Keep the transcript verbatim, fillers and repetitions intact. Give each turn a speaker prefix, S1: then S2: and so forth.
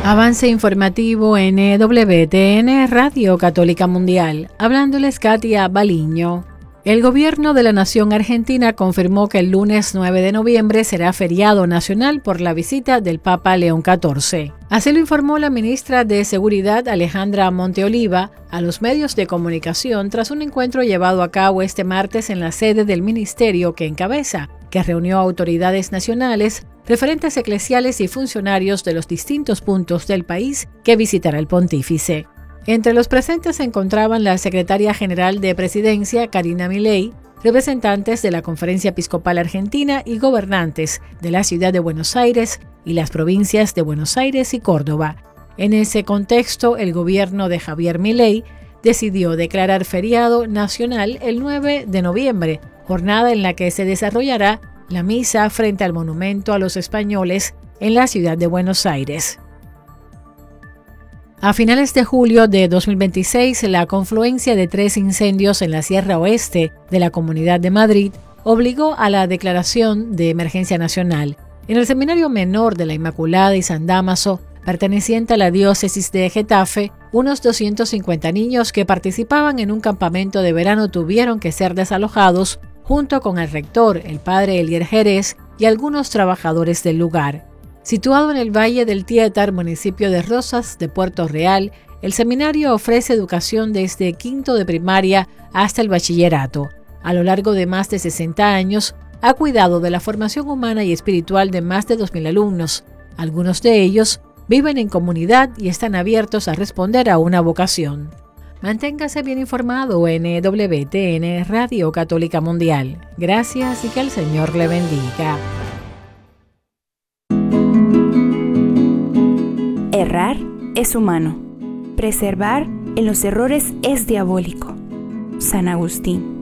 S1: Avance informativo en E W T N Radio Católica Mundial. Hablándoles Katia Baliño. El gobierno de la nación argentina confirmó que el lunes nueve de noviembre será feriado nacional por la visita del Papa León catorce. Así lo informó la ministra de Seguridad Alejandra Monteoliva a los medios de comunicación tras un encuentro llevado a cabo este martes en la sede del ministerio que encabeza, que reunió a autoridades nacionales, referentes eclesiales y funcionarios de los distintos puntos del país que visitará el pontífice. Entre los presentes se encontraban la secretaria general de Presidencia, Karina Milei, representantes de la Conferencia Episcopal Argentina y gobernantes de la ciudad de Buenos Aires y las provincias de Buenos Aires y Córdoba. En ese contexto, el gobierno de Javier Milei decidió declarar feriado nacional el nueve de noviembre, jornada en la que se desarrollará la misa frente al monumento a los españoles en la ciudad de Buenos Aires. A finales de julio de dos mil veintiséis, la confluencia de tres incendios en la Sierra Oeste de la Comunidad de Madrid obligó a la declaración de emergencia nacional. En el Seminario Menor de la Inmaculada y San Dámaso, perteneciente a la diócesis de Getafe, unos doscientos cincuenta niños que participaban en un campamento de verano tuvieron que ser desalojados junto con el rector, el padre Elier Jerez, y algunos trabajadores del lugar. Situado en el Valle del Tietar, municipio de Rosas de Puerto Real, el seminario ofrece educación desde quinto de primaria hasta el bachillerato. A lo largo de más de sesenta años, ha cuidado de la formación humana y espiritual de más de dos mil alumnos. Algunos de ellos viven en comunidad y están abiertos a responder a una vocación. Manténgase bien informado en E W T N Radio Católica Mundial. Gracias y que el Señor le bendiga.
S2: Errar es humano. Preservar en los errores es diabólico. San Agustín.